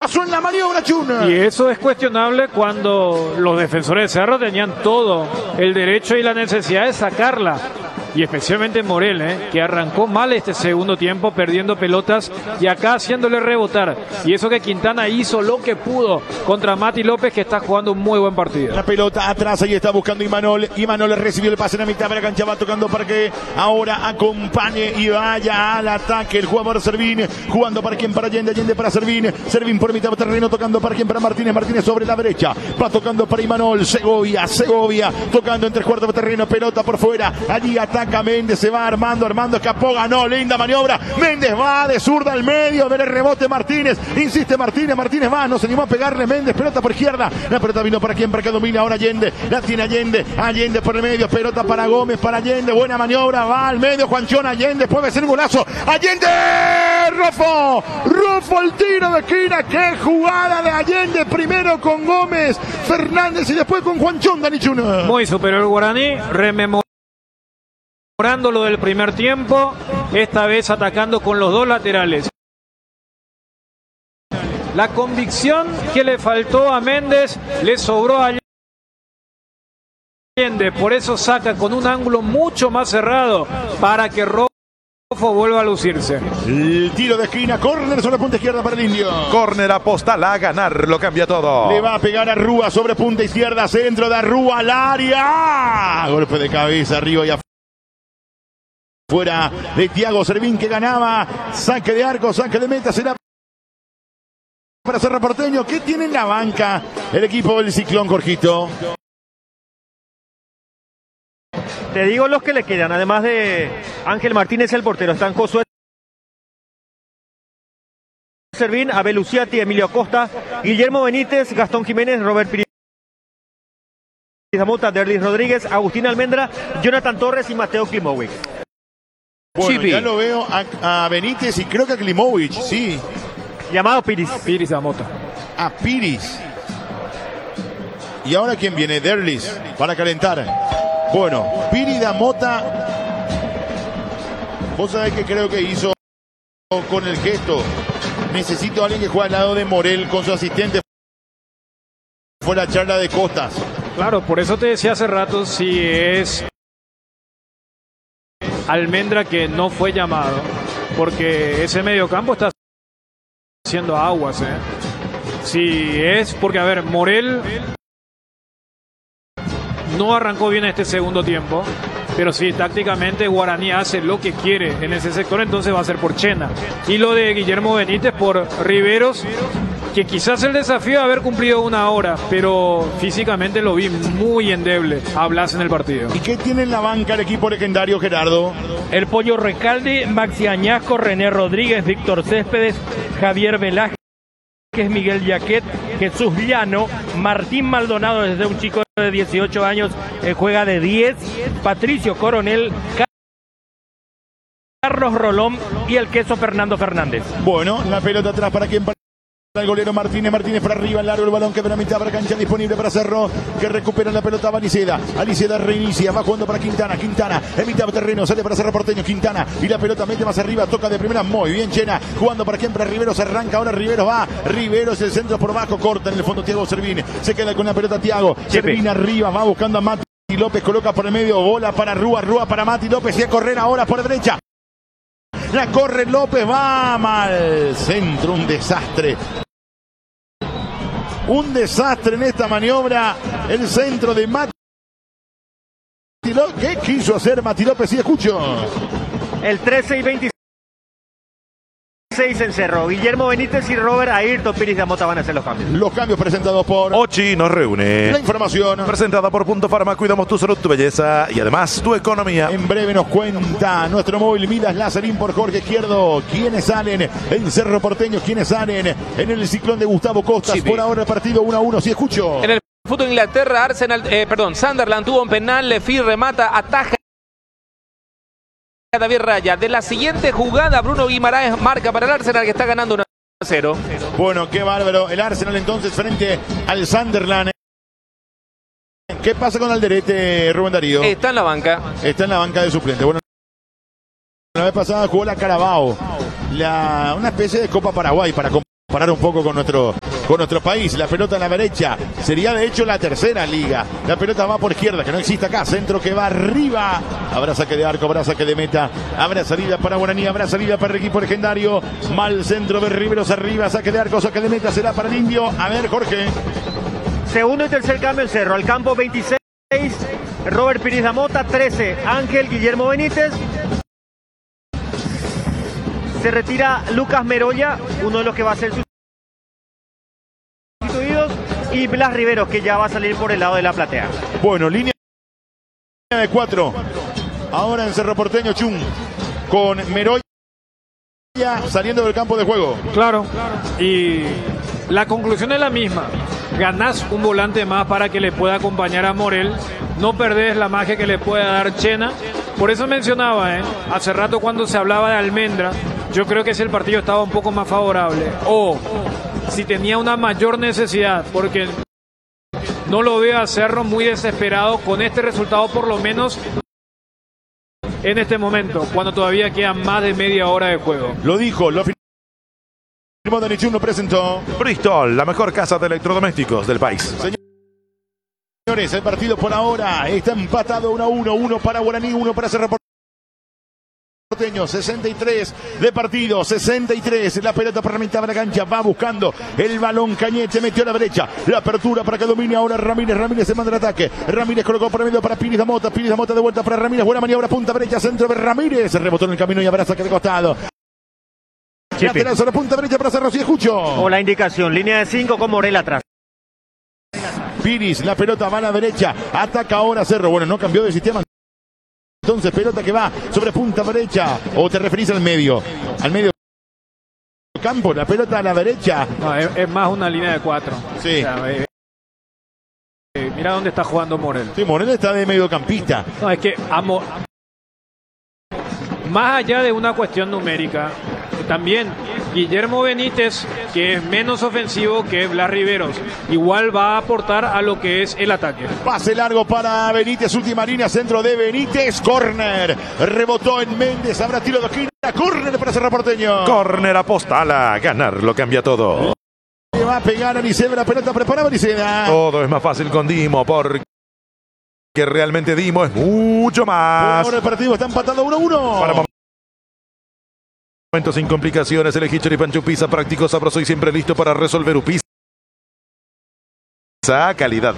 pasó en la maniobra, Chuna? Y eso es cuestionable cuando los defensores de Cerro tenían todo el derecho y la necesidad de sacarla. Y especialmente Morel, que arrancó mal este segundo tiempo, perdiendo pelotas y acá haciéndole rebotar. Y eso que Quintana hizo lo que pudo contra Mati López, que está jugando un muy buen partido. La pelota atrás, ahí está buscando Imanol. Imanol recibió el pase en la mitad de la cancha, va tocando para que ahora acompañe y vaya al ataque el jugador Servín, jugando para quien, para Allende, Allende para Servín, Servín por mitad de terreno, tocando para quien, para Martínez, Martínez sobre la derecha, va tocando para Imanol, Segovia, tocando entre cuartos de terreno, pelota por fuera, allí ataca Méndez, se va Armando, escapó, ganó, linda maniobra, Méndez va de zurda al medio, del rebote Martínez, insiste Martínez va, no se animó a pegarle Méndez, pelota por izquierda, la pelota vino para quien, para que domina ahora Allende, la tiene Allende por el medio, pelota para Gómez, para Allende, buena maniobra, va al medio, Juanchón, Allende, puede ser un golazo, Allende, Rufo el tiro de esquina, qué jugada de Allende, primero con Gómez, Fernández y después con Juanchón, Dani Chuna. Muy superior el Guaraní, rememorando lo del primer tiempo, esta vez atacando con los dos laterales. La convicción que le faltó a Méndez le sobró a Allende, por eso saca con un ángulo mucho más cerrado para que Rofo vuelva a lucirse. El tiro de esquina, córner sobre punta izquierda para el Indio. Córner Apostal a ganar, lo cambia todo. Le va a pegar a Rúa sobre punta izquierda, centro de Rúa al área. Golpe de cabeza arriba y fuera de Thiago Servín, que ganaba. Saque de arco, saque de meta, será para Cerro Porteño. ¿Qué tiene en la banca el equipo del Ciclón, Jorgito? Te digo los que le quedan, además de Ángel Martínez, el portero. Están Josué Servín, Abel Luciati, Emilio Acosta, Guillermo Benítez, Gastón Jiménez, Robert Piri Zamota, Derlis Rodríguez, Agustín Almendra, Jonathan Torres y Mateo Klimovic. Bueno, Chipi. ya lo veo a Benítez y creo que a Klimovic, sí. Llamado Piris. Piris Zamota. A Piris. ¿Y ahora quién viene? Derlis, para calentar. Bueno, Piri Damota. Vos sabés que creo que hizo con el gesto. Necesito a alguien que juegue al lado de Morel con su asistente. Fue la charla de Costas. Claro, por eso te decía hace rato si es Almendra que no fue llamado, porque ese mediocampo está haciendo aguas, Si es porque, a ver, Morel no arrancó bien este segundo tiempo, pero sí, tácticamente Guaraní hace lo que quiere en ese sector, entonces va a ser por Chena. Y lo de Guillermo Benítez por Riveros, que quizás el desafío de haber cumplido una hora, pero físicamente lo vi muy endeble a Blas en el partido. ¿Y qué tiene en la banca el equipo legendario, Gerardo? El Pollo Recalde, Maxi Añasco, René Rodríguez, Víctor Céspedes, Javier Velázquez, Miguel Yaquet, Jesús Llano, Martín Maldonado, desde un chico de 18 años, juega de 10, Patricio Coronel, Carlos Rolón y el queso Fernando Fernández. Bueno, la pelota atrás para quien, para el golero Martínez para arriba, el largo el balón que ve la mitad para cancha, disponible para Cerro, que recupera la pelota, va Aliceda reinicia, va jugando para Quintana, en mitad de terreno, sale para Cerro Porteño, Quintana, y la pelota mete más arriba, toca de primera, muy bien Chena, jugando para quien, para Riveros, arranca ahora Riveros, el centro por bajo, corta en el fondo Thiago Servín, se queda con la pelota Thiago, Servín arriba, va buscando a Mati López, coloca por el medio, bola para Rúa para Mati López, y a correr ahora por derecha. La corre López, va mal centro, un desastre. Un desastre en esta maniobra. El centro de Mati López. ¿Qué quiso hacer Mati López? Sí, escucho. El 13 y 26 en Cerro. Guillermo Benítez y Robert Ayrton Piris Damota van a hacer los cambios. Los cambios presentados por Ochi nos reúne. La información Presentada por Punto Farma, cuidamos tu salud, tu belleza y además tu economía. En breve nos cuenta nuestro móvil Midas Lazarín por Jorge Izquierdo. ¿Quiénes salen en Cerro Porteño? ¿Quiénes salen en el Ciclón de Gustavo Costas? Sí, por ahora el partido 1-1. Sí, escucho. En el fútbol de Inglaterra, Sunderland tuvo un penal, Lefi remata, ataja David Raya. De la siguiente jugada, Bruno Guimaraes marca para el Arsenal, que está ganando 1-0. Bueno, qué bárbaro. El Arsenal entonces frente al Sunderland. ¿Qué pasa con Alderete, Rubén Darío? Está en la banca. Está en la banca de suplente. Bueno, la vez pasada jugó la Carabao. Una especie de Copa Paraguay para comparar un poco con nuestro con nuestro país. La pelota en la derecha. Sería de hecho la tercera liga. La pelota va por izquierda, que no existe acá. Centro que va arriba. Habrá saque de arco, habrá saque de meta. Habrá salida para Guaraní, habrá salida para el equipo legendario. Mal centro de Riveros arriba. Saque de arco, saque de meta. Será para el Indio. A ver, Jorge. Segundo y tercer cambio el Cerro. Al campo 26, Robert Pires Damota, 13, Ángel Guillermo Benítez. Se retira Lucas Meroya, uno de los que va a ser sustituidos, y Blas Riveros, que ya va a salir por el lado de la platea. Bueno, línea de 4. Ahora en Cerro Porteño, Chun. Con Meroya saliendo del campo de juego. Claro. Y la conclusión es la misma. Ganás un volante más para que le pueda acompañar a Morel. No perdés la magia que le pueda dar Chena. Por eso mencionaba, hace rato cuando se hablaba de Almendra, yo creo que si el partido estaba un poco más favorable o si tenía una mayor necesidad, porque no lo veo a Cerro muy desesperado con este resultado, por lo menos en este momento, cuando todavía queda más de media hora de juego. Lo dijo, lo firmó Dani Chun, lo presentó. Bristol, la mejor casa de electrodomésticos del país. Señores, el partido por ahora está empatado 1-1. 1 para Guaraní, 1 para Cerro Porteño. 63 de partido, 63. La pelota para la mitad de la cancha. Va buscando el balón. Cañete metió a la derecha. La apertura para que domine ahora Ramírez. Ramírez se manda el ataque. Ramírez colocó por medio para Pires Damota. Pires Damota de vuelta para Ramírez. Buena maniobra, punta derecha, centro de Ramírez. Se rebotó en el camino y habrá saque de costado. Lateral sobre punta derecha para Cerro. Si escucho. O la indicación, línea de 5 con Morel atrás. Piris, la pelota va a la derecha. Ataca ahora Cerro. Bueno, no cambió de sistema. Entonces, pelota que va sobre punta derecha. ¿O te referís al medio? Al medio campo, la pelota a la derecha. No, es más una línea de 4. Sí. O sea, mira dónde está jugando Morel. Sí, Morel está de mediocampista. No, es que más allá de una cuestión numérica, también Guillermo Benítez, que es menos ofensivo que Blas Riveros, igual va a aportar a lo que es el ataque. Pase largo para Benítez, última línea, centro de Benítez, córner. Rebotó en Méndez, habrá tiro de esquina, córner para Cerro Porteño. Córner apostala, ganar lo cambia todo. Le va a pegar a Niceda, la pelota preparada Niceda. Todo es más fácil con Dimo, porque realmente Dimo es mucho más. Ahora el partido está empatado 1-1. Para momentos sin complicaciones, elegí Choripan Chupiza, práctico, sabroso y siempre listo para resolver. Upiza, calidad